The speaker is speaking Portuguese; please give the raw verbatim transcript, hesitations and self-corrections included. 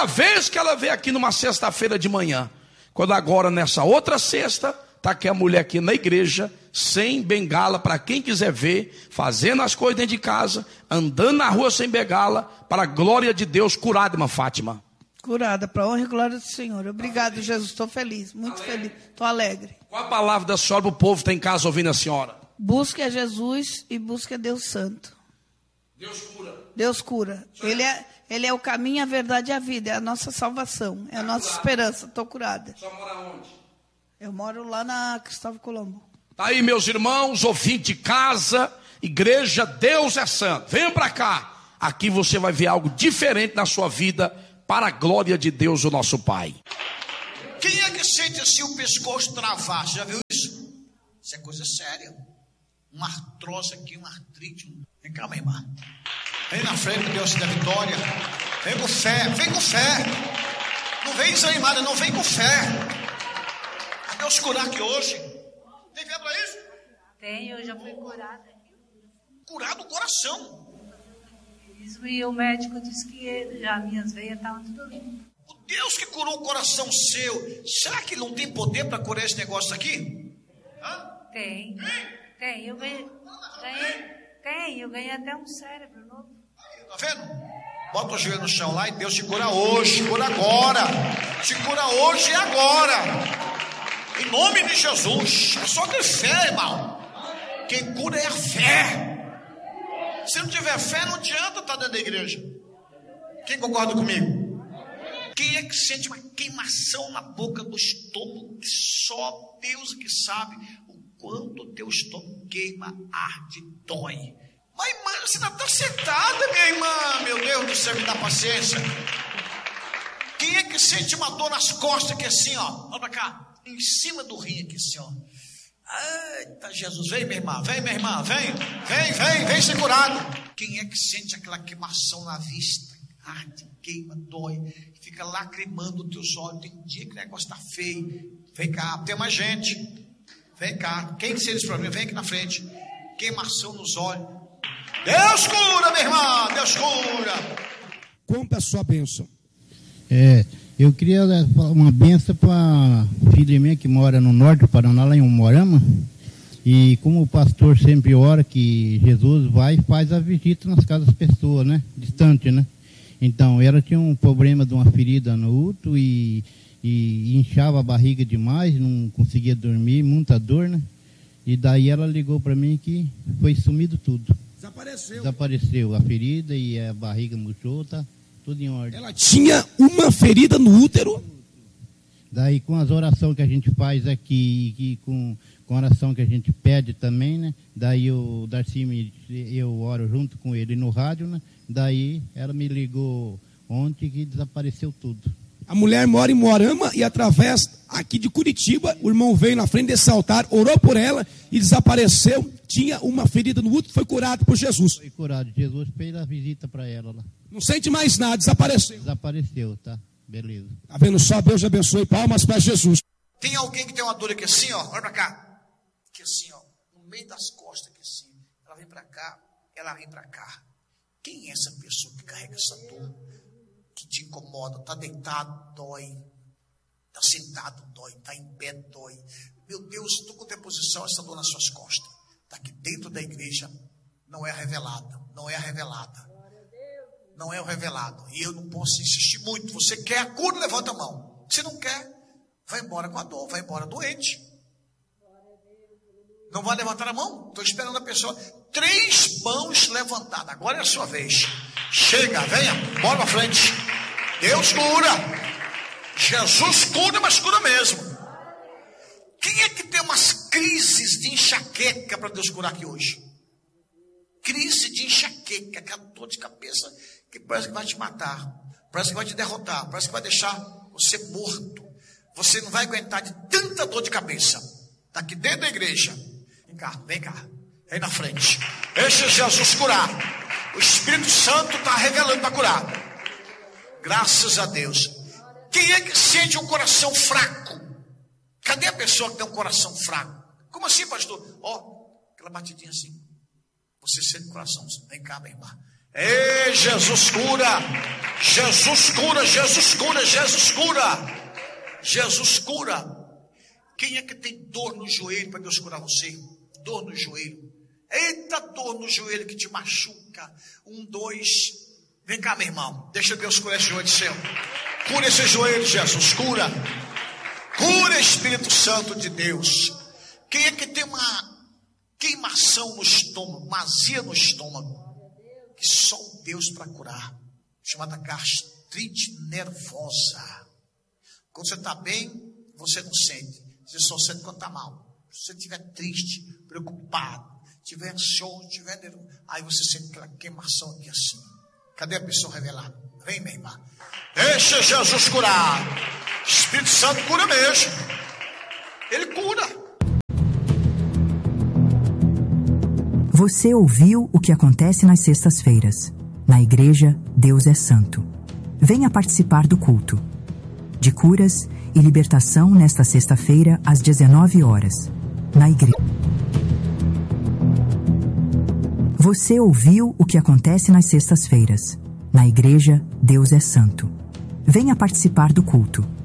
primeira vez que ela veio aqui numa sexta-feira de manhã. Quando agora, nessa outra sexta, está aqui a mulher aqui na igreja, sem bengala, para quem quiser ver, fazendo as coisas dentro de casa, andando na rua sem bengala, para a glória de Deus, curada, irmã Fátima. Curada, para a honra e glória do Senhor. Obrigado, Jesus, estou feliz, muito alegre. feliz, estou alegre. Qual a palavra da senhora para o povo que está em casa ouvindo a senhora? Busque a Jesus e busque a Deus Santo. Deus cura. Deus cura. Ele é, ele é o caminho, a verdade e a vida. É a nossa salvação. É a nossa esperança. Estou curada. Você mora onde? Eu moro lá na Cristóvão Colombo. Tá aí, meus irmãos, ouvintes de casa, igreja, Deus é santo. Venha para cá. Aqui você vai ver algo diferente na sua vida, para a glória de Deus, o nosso Pai. Quem é que sente assim o pescoço travar? Você já viu isso? Isso é coisa séria. Uma artrose aqui, uma artrite. Vem cá, minha irmã. Vem na frente, Deus te dá vitória. Vem com fé, vem com fé. Não vem desanimada, não, vem com fé. A Deus curar aqui hoje. Tem fé para isso? Tenho, eu já fui curada. Curado o coração. Isso, e o médico disse que já minhas veias estavam tudo limpas. O Deus que curou o coração seu, será que ele não tem poder para curar esse negócio aqui? Hã? Tem. Tem, eu ganhei, ganhei, tem, eu ganhei até um cérebro novo. Tá vendo? Bota o joelho no chão lá e Deus te cura hoje, cura agora. Te cura hoje e agora. Em nome de Jesus. É só ter fé, irmão. Quem cura é a fé. Se não tiver fé, não adianta estar dentro da igreja. Quem concorda comigo? Quem é que sente uma queimação na boca do estômago que só Deus que sabe o quanto o teu estômago queima, arde, dói? Mas, irmã, você não está sentada, minha irmã. Meu Deus do céu, me dá paciência. Quem é que sente uma dor nas costas que assim, ó, olha pra cá, em cima do rim aqui assim, ó. Eita, Jesus, vem, minha irmã, vem, minha irmã, vem, vem, vem, vem ser curado. Quem é que sente aquela queimação na vista? Arde, queima, dói, fica lacrimando os teus olhos. Tem dia que o negócio está feio. Vem cá, tem mais gente. Vem cá, quem sente esse problema? Vem aqui na frente. Queimação nos olhos. Deus cura, minha irmã, Deus cura. Conta a sua bênção. É, eu queria falar uma bênção para a filha minha que mora no norte do Paraná, lá em Umuarama. E como o pastor sempre ora que Jesus vai e faz a visita nas casas das pessoas, né? Distante, né? Então, ela tinha um problema de uma ferida no útero e, e inchava a barriga demais, não conseguia dormir, muita dor, né? E daí ela ligou para mim que foi sumido tudo. Desapareceu. Desapareceu a ferida e a barriga murchou, tá tudo em ordem. Ela tinha uma ferida no útero. Daí com as orações que a gente faz aqui, e com, com a oração que a gente pede também, né? Daí o Darcy, me, eu oro junto com ele no rádio, né? Daí ela me ligou ontem que desapareceu tudo. A mulher mora em Moarama e através aqui de Curitiba, o irmão veio na frente desse altar, orou por ela e desapareceu. Tinha uma ferida no útero, foi curado por Jesus. Foi curado, Jesus fez a visita para ela lá. Não sente mais nada, desapareceu. Desapareceu, tá? Beleza. Tá vendo só? Deus abençoe, palmas para Jesus. Tem alguém que tem uma dor aqui assim, ó, olha pra cá. Aqui assim, ó, no meio das costas aqui assim. Ela vem pra cá, ela vem pra cá. Quem é essa pessoa que carrega essa dor? Que te incomoda, tá deitado, dói. Tá sentado, dói. Tá em pé, dói. Meu Deus, estou com deposição essa dor nas suas costas. Tá aqui dentro da igreja, não é revelada, não é a revelada. Não é o revelado. E eu não posso insistir muito. Você quer a cura, levanta a mão. Se não quer, vai embora com a dor, vai embora doente. Não vai levantar a mão? Estou esperando a pessoa. Três mãos levantadas. Agora é a sua vez. Chega, venha, bora para frente. Deus cura. Jesus cura, mas cura mesmo. Quem é que tem umas crises de enxaqueca para Deus curar aqui hoje? Crise de enxaqueca, aquela dor de cabeça que parece que vai te matar, parece que vai te derrotar, parece que vai deixar você morto. Você não vai aguentar de tanta dor de cabeça. Está aqui dentro da igreja. Vem cá, vem cá, vem na frente. Deixa Jesus curar. O Espírito Santo está revelando para curar. Graças a Deus. Quem é que sente um coração fraco? Cadê a pessoa que tem um coração fraco? Como assim, pastor? Ó, oh, aquela batidinha assim. Você sente o coração. Vem cá, minha irmã. Ei, Jesus cura. Jesus cura, Jesus cura, Jesus cura. Jesus cura. Quem é que tem dor no joelho para Deus curar você? Dor no joelho. Eita, dor no joelho que te machuca. Um, dois. Vem cá, meu irmão. Deixa Deus curar esse joelho seu. Cura esse joelho, Jesus. Cura. Cura, Espírito Santo de Deus. Quem é que tem uma queimação no estômago, uma azia no estômago, que só Deus para curar, chamada gastrite nervosa. Quando você está bem, você não sente, você só sente quando está mal. Se você estiver triste, preocupado, estiver ansioso, estiver nervoso, aí você sente aquela queimação aqui assim. Cadê a pessoa revelada? Vem, minha irmã. Deixa Jesus curar. Espírito Santo cura mesmo. Ele cura. Você ouviu o que acontece nas sextas-feiras. Na igreja, Deus é Santo. Venha participar do culto de curas e libertação nesta sexta-feira às dezenove horas. Na igreja. Você ouviu o que acontece nas sextas-feiras. Na igreja, Deus é Santo. Venha participar do culto